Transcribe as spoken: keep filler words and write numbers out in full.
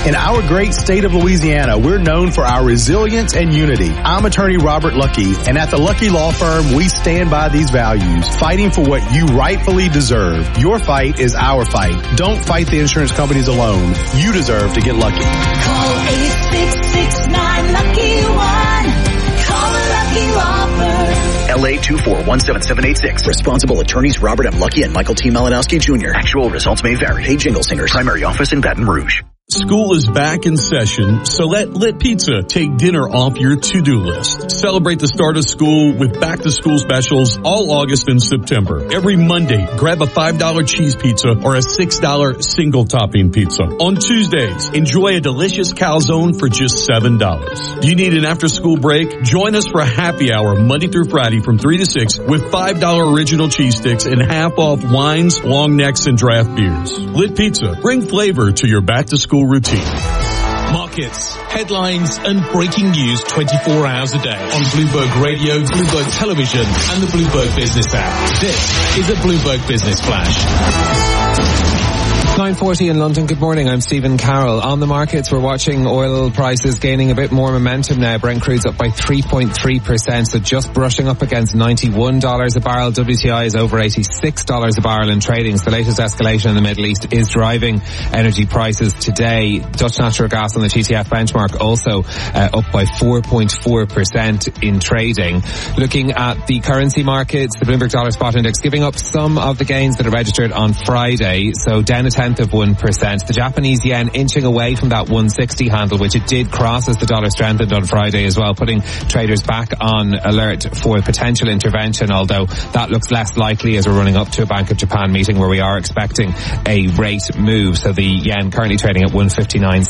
In our great state of Louisiana, we're known for our resilience and unity. I'm attorney Robert Lucky, and at the Lucky Law Firm, we stand by these values, fighting for what you rightfully deserve. Your fight is our fight. Don't fight the insurance companies alone. You deserve to get lucky. Call eight six six nine lucky one. Call a Lucky Law Firm. L A two four one seven seven eight six. Responsible attorneys Robert M. Lucky and Michael T. Malinowski Junior Actual results may vary. Hey, Jingle Singers. Primary office in Baton Rouge. School is back in session, so let Lit Pizza take dinner off your to-do list. Celebrate the start of school with back-to-school specials all August and September. Every Monday, grab a five dollar cheese pizza or a six dollar single-topping pizza. On Tuesdays, enjoy a delicious calzone for just seven dollars. Do you need an after-school break? Join us for a happy hour Monday through Friday from three to six with five dollar original cheese sticks and half-off wines, long necks, and draft beers. Lit Pizza, bring flavor to your back-to-school routine. Markets, headlines and breaking news twenty-four hours a day on Bloomberg Radio, Bloomberg Television and the Bloomberg Business app. This is a Bloomberg Business Flash. nine forty in London. Good morning. I'm Stephen Carroll. On the markets, we're watching oil prices gaining a bit more momentum now. Brent crude's up by three point three percent, so just brushing up against ninety-one dollars a barrel. W T I is over eighty-six dollars a barrel in trading. So the latest escalation in the Middle East is driving energy prices today. Dutch natural gas on the T T F benchmark also uh, up by four point four percent in trading. Looking at the currency markets, the Bloomberg Dollar Spot Index giving up some of the gains that are registered on Friday, so down a tenth of one percent. The Japanese yen inching away from that one sixty handle, which it did cross as the dollar strengthened on Friday as well, putting traders back on alert for potential intervention, although that looks less likely as we're running up to a Bank of Japan meeting where we are expecting a rate move. So the yen currently trading at one fifty-nine